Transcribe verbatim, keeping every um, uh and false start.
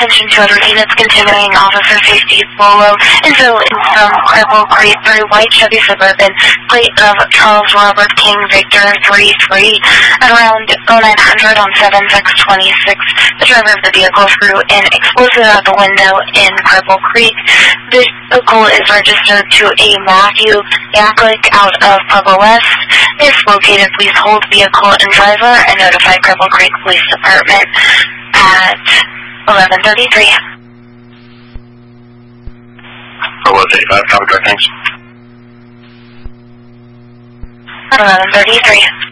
Attention to other units continuing officer safety Polo Info from Cripple Creek through White Chevy Suburban, plate of Charles Robert King Victor three three at around oh nine hundred on seven six twenty-six. The driver of the vehicle threw an explosive out the window in Cripple Creek. The vehicle is registered to a Matthew Yaklick out of Pueblo West. If located, please hold vehicle and driver and notify Cripple Creek Police Department at eleven thirty-three. eleven thirty-five, copy, direct, thanks. At eleven thirty-three.